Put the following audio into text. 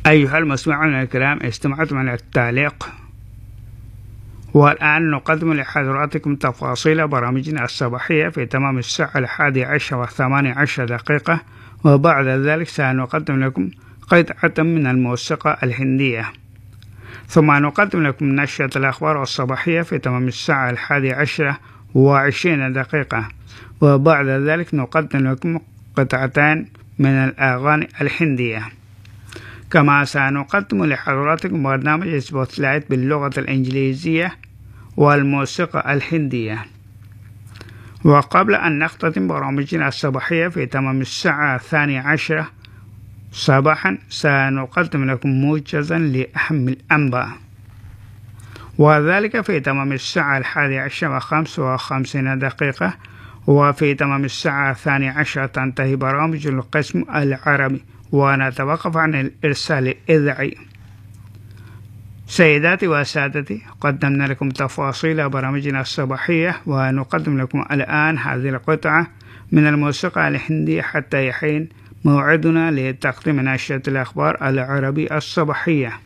أيها المستمعون الكرام، استمعتم إلى التعليق، والآن نقدم لحضراتكم تفاصيل برامجنا الصباحية في تمام الساعة 11:18 وبعد ذلك سنقدم لكم قطعة من الموسيقى الهندية، ثم نقدم لكم نشرة الأخبار الصباحية في تمام الساعة 11:20 وبعد ذلك نقدم لكم قطعتان من الأغاني الهندية. كما سنقدم لحضراتكم برنامج سبوتلايت باللغة الإنجليزية والموسيقى الهندية. وقبل أن نختتم برامجنا الصباحية في تمام الساعة 12 صباحا سنقدم لكم موجزا لأهم الأنباء، وذلك في تمام الساعة 11:55، وفي تمام الساعة 12 تنتهي برامج القسم العربي ونتوقف عن الإرسال الإذاعي. سيداتي وسادتي، قدمنا لكم تفاصيل برامجنا الصباحية، ونقدم لكم الآن هذه القطعة من الموسيقى الهندية حتى يحين موعدنا لتقديم نشرة الأخبار العربي الصباحية.